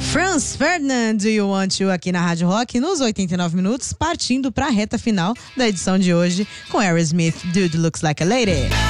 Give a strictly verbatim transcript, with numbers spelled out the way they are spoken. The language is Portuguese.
Franz Ferdinand, Do You Want To, aqui na Rádio Rock, nos oitenta e nove minutos, partindo para a reta final da edição de hoje com Aerosmith, Dude Looks Like a Lady.